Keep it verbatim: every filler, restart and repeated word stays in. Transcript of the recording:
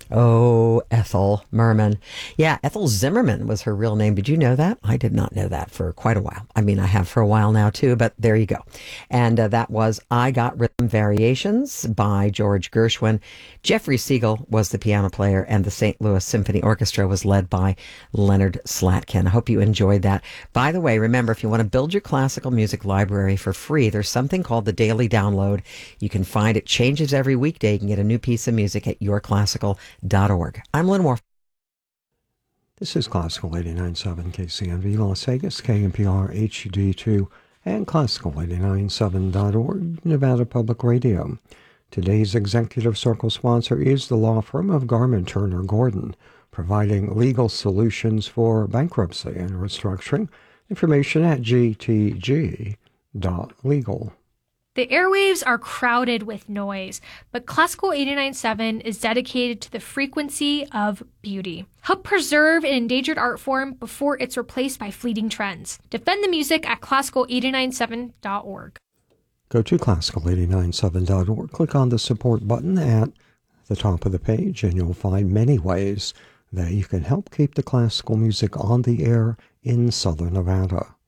Oh, Ethel Merman. Yeah, Ethel Zimmerman was her real name. Did you know that? I did not know that for quite a while. I mean, I have for a while now too, but there you go. And uh, that was I Got Rhythm Variations by George Gershwin. Jeffrey Siegel was the piano player, and the Saint Louis Symphony Orchestra was led by Leonard Slatkin. I hope you enjoyed that. By the way, remember, if you want to build your classical music library for free, there's something called the Daily Download. You can find it changes every weekday. You can get a new piece of music at your classical dot org. I'm Lynn Warf. This is Classical eighty-nine point seven K C N V Las Vegas, K N P R H D two, and Classical eighty-nine point seven dot org, Nevada Public Radio. Today's Executive Circle sponsor is the law firm of Garman Turner Gordon, providing legal solutions for bankruptcy and restructuring. Information at g t g dot legal. The airwaves are crowded with noise, but Classical eighty-nine point seven is dedicated to the frequency of beauty. Help preserve an endangered art form before it's replaced by fleeting trends. Defend the music at classical eighty-nine point seven dot org. Go to classical eighty-nine point seven dot org, click on the support button at the top of the page, and you'll find many ways that you can help keep the classical music on the air in Southern Nevada.